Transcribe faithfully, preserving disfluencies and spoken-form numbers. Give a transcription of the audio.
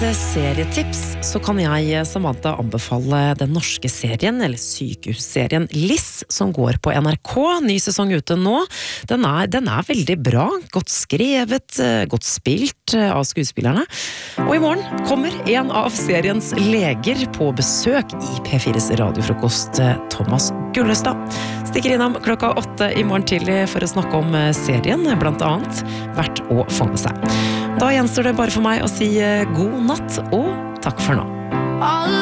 Serietips, så kan jeg, Samantha, anbefale den norske serien, eller sykehusserien Liss, som går på N R K. Ny sesong ute nå. Den er, den er veldig bra, godt skrevet, godt spilt av skuespillerne. Og i morgen kommer en av seriens leger på besøk i P fires radiofrokost, Thomas Gullestad. Stikker innom klokka åtte i morgen tidlig for å snakke om serien, blant annet verdt å få med seg. Da gjenstår det bare for meg å si god natt og takk for nå.